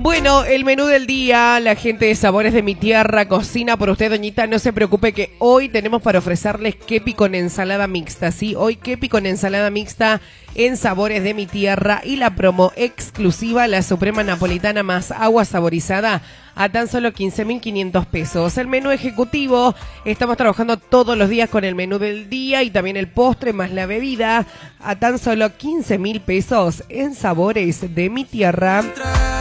Bueno, el menú del día, la gente de Sabores de mi Tierra cocina por usted, doñita. No se preocupe que hoy tenemos para ofrecerles kepi con ensalada mixta, ¿sí? Hoy kepi con ensalada mixta en Sabores de mi Tierra y la promo exclusiva, la Suprema Napolitana más agua saborizada a tan solo 15.500 pesos. El menú ejecutivo, estamos trabajando todos los días con el menú del día y también el postre más la bebida a tan solo 15.000 pesos en Sabores de mi Tierra.